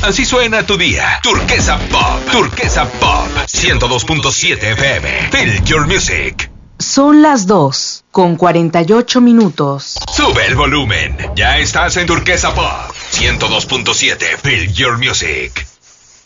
Así suena tu día. Turquesa Pop. Turquesa Pop. 102.7 FM. Feel your music. Son las 2:48. Sube el volumen. Ya estás en Turquesa Pop. 102.7 Feel your music.